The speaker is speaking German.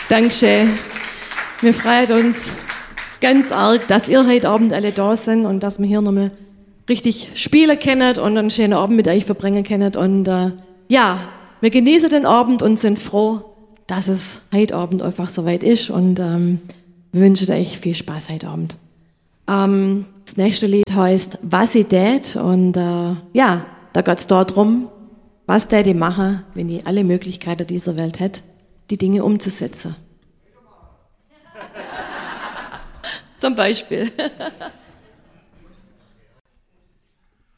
Dankeschön. Wir freuen uns ganz arg, dass ihr heute Abend alle da sind und dass wir hier nochmal richtig spielen können und einen schönen Abend mit euch verbringen können. Und wir genießen den Abend und sind froh, dass es heute Abend einfach so weit ist und wir wünschen euch viel Spaß heute Abend. Das nächste Lied heißt Was ich tät und da geht es darum, was tät ich machen, wenn ich alle Möglichkeiten dieser Welt hätte, die Dinge umzusetzen. Zum Beispiel.